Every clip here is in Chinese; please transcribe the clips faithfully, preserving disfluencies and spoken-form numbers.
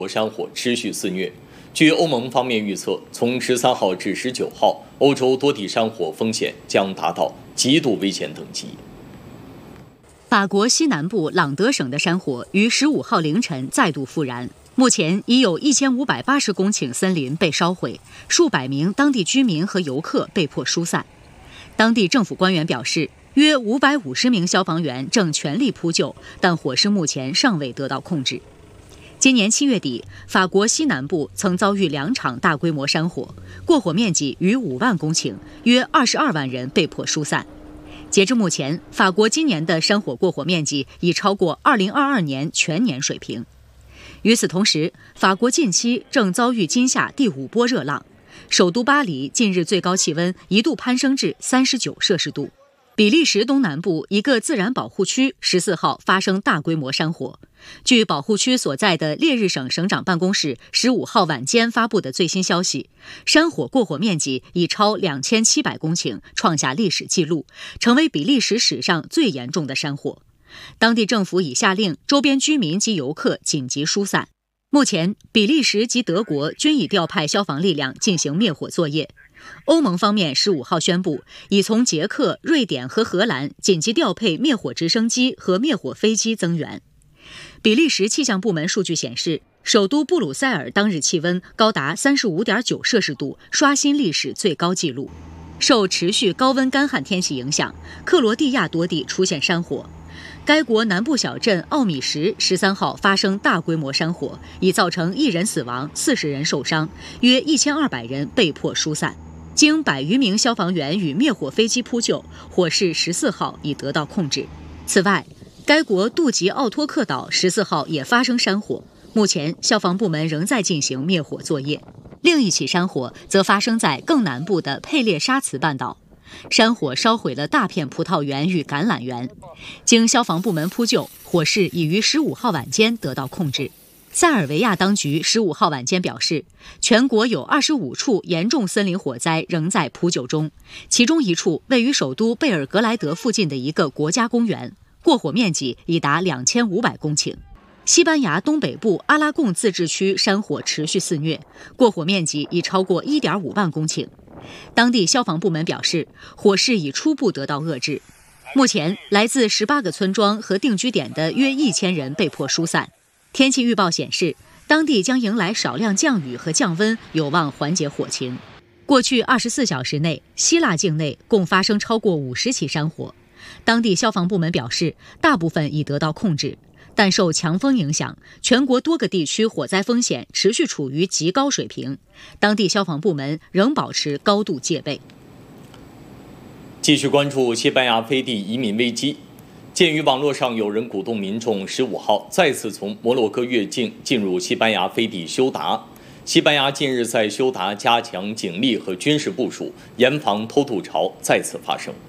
山火持续肆虐。据欧盟方面预测，从十三号至十九号，欧洲多地山火风险将达到极度危险等级。 法国西南部朗德省的山火于十五号凌晨再度复燃，目前已有一千五百八十公顷森林被烧毁，数百名当地居民和游客被迫疏散。当地政府官员表示，约五百五十名消防员正全力扑救，但火势目前尚未得到控制。今年七月底，法国西南部曾遭遇两场大规模山火，过火面积逾五万公顷，约二十二万人被迫疏散。截至目前，法国今年的山火过火面积已超过二零二二年全年水平。与此同时，法国近期正遭遇今夏第五波热浪，首都巴黎近日最高气温一度攀升至三十九摄氏度。比利时东南部一个自然保护区十四号发生大规模山火。据保护区所在的列日省省长办公室十五号晚间发布的最新消息，山火过火面积已超两千七百公顷，创下历史纪录，成为比利时史上最严重的山火。当地政府已下令周边居民及游客紧急疏散。目前，比利时及德国均已调派消防力量进行灭火作业。欧盟方面十五号宣布，已从捷克、瑞典和荷兰紧急调配灭火直升机和灭火飞机增援。比利时气象部门数据显示，首都布鲁塞尔当日气温高达 三十五点九摄氏度，刷新历史最高纪录。受持续高温干旱天气影响，克罗地亚多地出现山火。该国南部小镇奥米什十三号发生大规模山火，已造成一人死亡，四十人受伤，约一千二百人被迫疏散。经百余名消防员与灭火飞机扑救，火势十四号已得到控制。此外，该国杜吉奥托克岛十四号也发生山火，目前消防部门仍在进行灭火作业。另一起山火则发生在更南部的佩列沙茨半岛，山火烧毁了大片葡萄园与橄榄园。经消防部门扑救，火势已于十五号晚间得到控制。塞尔维亚当局十五号晚间表示，全国有二十五处严重森林火灾仍在扑救中，其中一处位于首都贝尔格莱德附近的一个国家公园，过火面积已达两千五百公顷。西班牙东北部阿拉贡自治区山火持续肆虐，过火面积已超过 一点五万公顷。当地消防部门表示，火势已初步得到遏制。目前，来自十八个村庄和定居点的约一千人被迫疏散。天气预报显示，当地将迎来少量降雨和降温，有望缓解火情。过去二十四小时内，希腊境内共发生超过五十起山火。当地消防部门表示，大部分已得到控制，但受强风影响，全国多个地区火灾风险持续处于极高水平。当地消防部门仍保持高度戒备。 继续关注西班牙飞地移民危机。鉴于网络上有人鼓动民众十五号再次从摩洛哥越境进入西班牙飞地休达，西班牙近日在休达加强警力和军事部署，严防偷渡潮再次发生。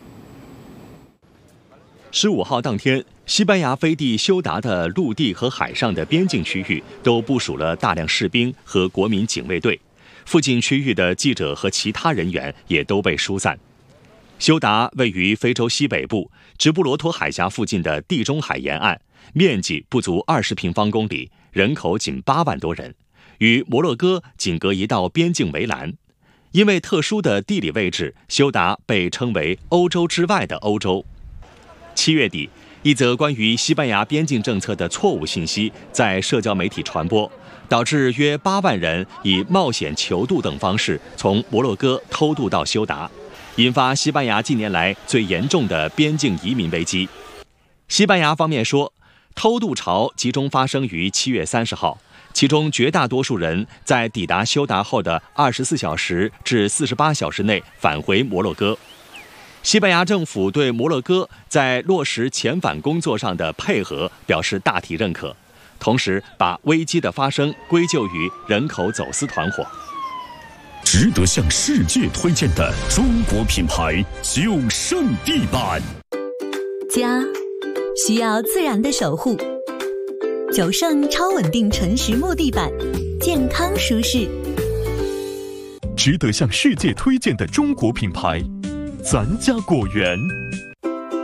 十五号当天，西班牙飞地休达的陆地和海上的边境区域都部署了大量士兵和国民警卫队，附近区域的记者和其他人员也都被疏散。休达位于非洲西北部直布罗陀海峡附近的地中海沿岸，面积不足二十平方公里，人口仅八万多人，与摩洛哥仅隔一道边境围栏。因为特殊的地理位置，休达被称为欧洲之外的欧洲。七月底，一则关于西班牙边境政策的错误信息在社交媒体传播，导致约八万人以冒险求渡等方式从摩洛哥偷渡到休达，引发西班牙近年来最严重的边境移民危机。西班牙方面说，偷渡潮集中发生于七月三十号，其中绝大多数人在抵达休达后的二十四小时至四十八小时内返回摩洛哥。西班牙政府对摩洛哥在落实遣返工作上的配合表示大体认可，同时把危机的发生归咎于人口走私团伙。 值得向世界推荐的中国品牌九胜地板。 家需要自然的守护，九胜超稳定纯实木地板，健康舒适。 值得向世界推荐的中国品牌咱家果园。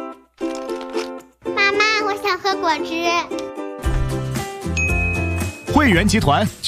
妈妈，我想喝果汁。 汇源集团。